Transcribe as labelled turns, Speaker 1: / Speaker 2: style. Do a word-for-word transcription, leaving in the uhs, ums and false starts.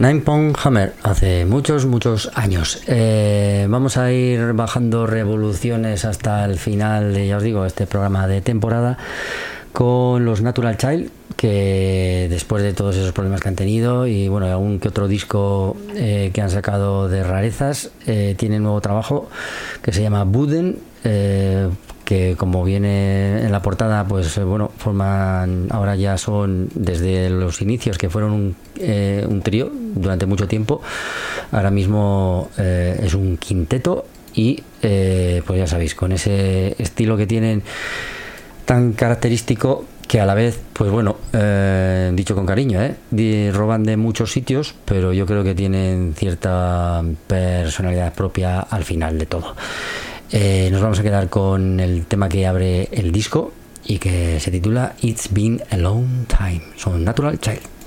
Speaker 1: Nine Pound Hammer, hace muchos, muchos años. Eh, vamos a ir bajando revoluciones hasta el final de, ya os digo, este programa de temporada con los Natural Child, que después de todos esos problemas que han tenido y bueno, algún que otro disco eh, que han sacado de rarezas, eh, tienen nuevo trabajo que se llama Wooden, eh, que como viene en la portada, pues eh, bueno, forman, ahora ya son desde los inicios, que fueron un, eh, un trío durante mucho tiempo, ahora mismo eh, es un quinteto y eh, pues ya sabéis, con ese estilo que tienen tan característico, que a la vez, pues bueno, eh, dicho con cariño, ¿eh? Di, roban de muchos sitios, pero yo creo que tienen cierta personalidad propia al final de todo. Eh, nos vamos a quedar con el tema que abre el disco y que se titula It's Been a Long Time. Son Natural Child.